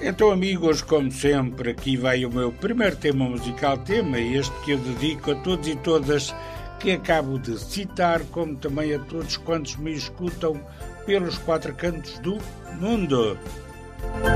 Então, amigos, como sempre, aqui vai o meu primeiro tema musical, tema este que eu dedico a todos e todas que acabo de citar, como também a todos quantos me escutam pelos quatro cantos do mundo.